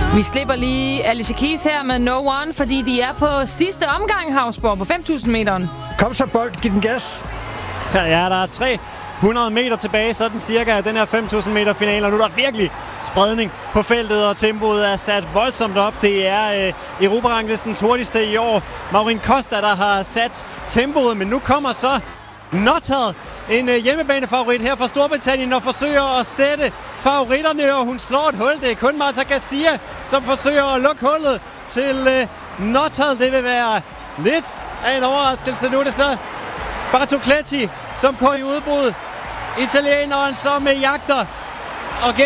Vi slipper lige Alicia Keys her med No One, fordi de er på sidste omgang, Hausborg, på 5.000 meteren. Kom så, Bolt, giv den gas. Ja, der er 300 meter tilbage, sådan cirka, af den her 5.000 meter finale. Og nu er der virkelig spredning på feltet, og tempoet er sat voldsomt op. Det er Europaranglistens hurtigste i år, Maureen Costa, der har sat tempoet. Men nu kommer så Nuttall, en hjemmebanefavorit her fra Storbritannien, og forsøger at sætte favoritterne, og hun slår et hul. Det er kun Marta Garcia, som forsøger at lukke hullet til Nuttall. Det vil være lidt af en overraskelse. Nu er det så Bartocletti, som går i udbrud. Italieneren, som jagter og